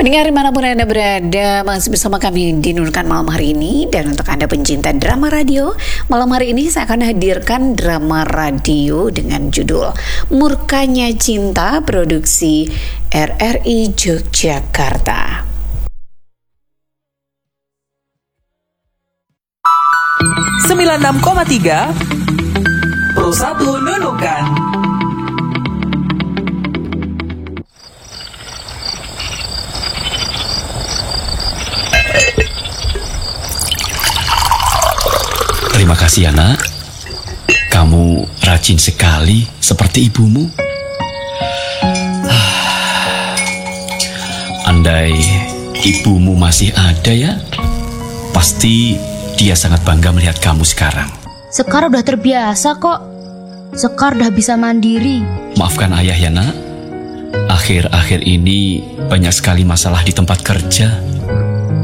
Pendengar dimanapun Anda berada, masih bersama kami di Nurkan malam hari ini. Dan untuk Anda pencinta drama radio, malam hari ini saya akan hadirkan drama radio dengan judul Murkanya Cinta, produksi RRI Yogyakarta. Sembilan 96,3 Pro 1 Nunukan. Terima kasih ya nak. Kamu rajin sekali seperti ibumu. Andai ibumu masih ada ya, pasti dia sangat bangga melihat kamu sekarang. Sekar udah terbiasa kok. Sekar udah bisa mandiri. Maafkan ayah ya nak. Akhir-akhir ini banyak sekali masalah di tempat kerja.